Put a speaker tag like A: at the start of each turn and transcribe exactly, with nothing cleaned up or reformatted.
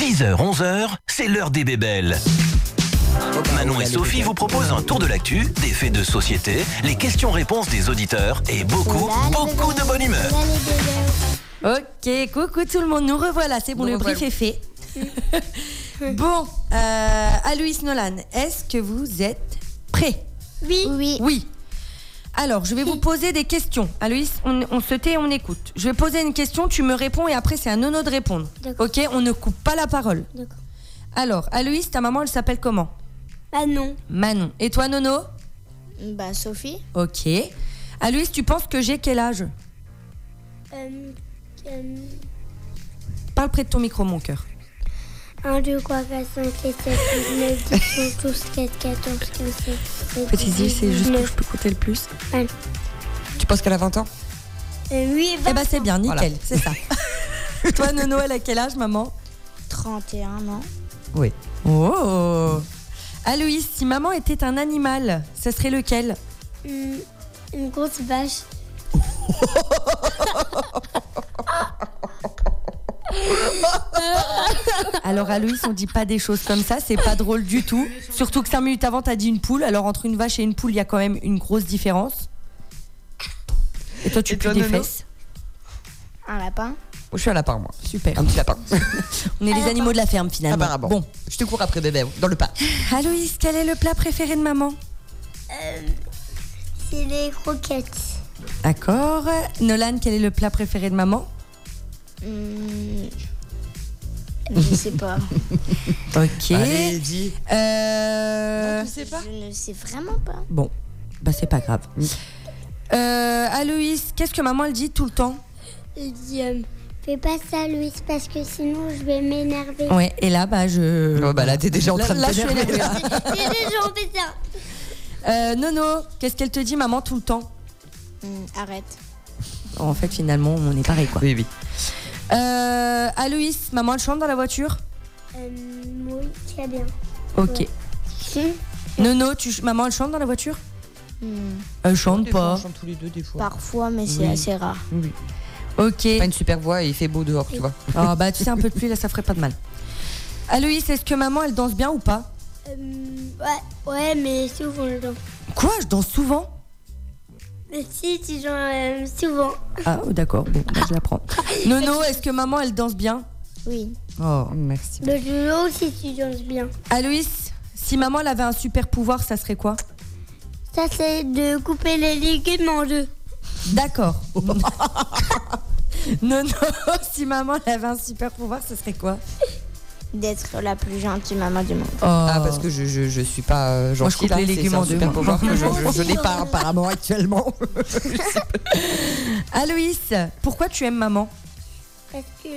A: dix heures, onze heures, c'est l'heure des bébelles. Manon et Sophie vous proposent un tour de l'actu, des faits de société, les questions-réponses des auditeurs et beaucoup, beaucoup de bonne humeur.
B: Ok, coucou tout le monde, nous revoilà, c'est bon, le brief est fait. Bon, euh, Aloïs, Nolan, est-ce que vous êtes prêts ?
C: Oui. Oui.
B: Oui. Alors, je vais vous poser des questions. Aloïs, on, on se tait et on écoute. Je vais poser une question, tu me réponds et après c'est à Nono de répondre.
C: D'accord.
B: Ok, on ne coupe pas la parole.
C: D'accord.
B: Alors, Aloïs, ta maman, elle s'appelle comment ?
C: Manon.
B: Manon. Et toi, Nono ?
C: Bah, Sophie.
B: Ok. Aloïs, tu penses que j'ai quel âge ?
C: Euh, euh,
B: Parle près de ton micro, mon cœur.
C: un, deux, trois, quatre, cinq, sept, huit, neuf, dix, onze, douze, treize, quatorze, quinze, seize,
B: Petit Zil, c'est juste que je peux compter le plus.
C: vingt.
D: Tu penses qu'elle a vingt ans ?
C: Euh, oui, vingt.
B: Eh ben, c'est bien, nickel,
D: Voilà.
B: c'est ça. Toi, Nono, elle a quel âge, maman ?
C: trente et un ans.
D: Oui.
B: Oh. Aloïs, si maman était un animal, ce serait lequel ?
C: Hum, une grosse vache.
B: Alors Aloïs, on dit pas des choses comme ça, c'est pas drôle du tout. Surtout que cinq minutes avant, t'as dit une poule. Alors entre une vache et une poule, il y a quand même une grosse différence. Et toi, tu
D: Et
B: pues
D: toi,
B: des
D: Nono ?
B: fesses.
C: Un lapin.
D: Je suis un lapin, moi.
B: Super.
D: Un petit lapin.
B: On est les animaux de la ferme finalement.
D: Apparemment.
B: Bon.
D: Je te cours après bébé, dans le pas.
B: Aloïs, quel est le plat préféré de maman ?
C: Euh, c'est les croquettes.
B: D'accord. Nolan, quel est le plat préféré de maman ?
C: Hum, je sais pas.
B: Ok.
D: Allez, dis.
B: Euh...
D: Tu sais pas ?
C: Je ne sais vraiment pas.
B: Bon, bah c'est pas grave. Euh, Aloïs, qu'est-ce que maman elle dit tout le temps ?
C: Il dit euh, fais pas ça, Louise, parce que sinon je vais m'énerver.
B: Ouais, et là, bah je.
D: Oh, bah là, t'es déjà en train de
B: Là, je suis
D: t'énerver,
B: énervée,
D: là.
B: là.
C: J'ai déjà fait ça.
B: Euh, Nono, qu'est-ce qu'elle te dit, maman, tout le temps ?
C: Hum, arrête.
B: En fait, finalement, on est pareil, quoi.
D: Oui, oui.
B: Euh, Aloïs, maman, elle chante dans la voiture ?
C: Euh, oui, très bien.
B: Ok.
C: Hum,
B: Nono, tu... maman, elle chante dans la voiture ?
C: hum,
B: Elle chante
D: Des fois,
B: pas.
D: on chante tous les deux, des fois.
C: Parfois, mais c'est
D: Oui.
C: assez rare.
D: Oui.
B: Ok.
D: Pas une super voix et il fait beau dehors, tu vois.
B: Oh, bah, tu sais, un peu de pluie, là, ça ferait pas de mal. Aloïs, est-ce que maman, elle danse bien ou pas ?
C: Euh, ouais, ouais, mais souvent je danse.
B: Quoi ? Je danse souvent ?
C: Mais si, tu danses euh, souvent.
B: Ah, d'accord, bon, bah, je la prends. Nono, est-ce que maman, elle danse bien ?
C: Oui.
B: Oh.
D: Merci.
C: Le judo aussi, tu danses bien.
B: Aloïs, si maman, elle avait un super pouvoir, ça serait quoi ?
C: Ça, c'est de couper les légumes en deux.
B: D'accord. Non, non, si maman elle avait un super pouvoir, ce serait quoi ?
C: D'être la plus gentille maman du monde.
D: Ah, parce que je, je, je suis pas euh,
B: Moi, je
D: gentille,
B: coupe les
D: là, c'est-
B: légumes
D: c'est un
B: en deux,
D: super
B: moi.
D: pouvoir que je, je, je n'ai pas apparemment actuellement.
B: Aloïs, pourquoi tu aimes maman ?
C: Parce que